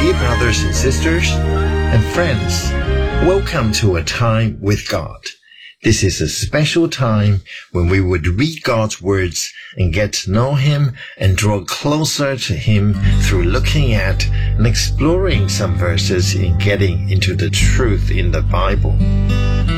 Dear brothers and sisters and friends, welcome to A Time with God. This is a special time when we would read God's words and get to know Him and draw closer to Him through looking at and exploring some verses and getting into the truth in the Bible.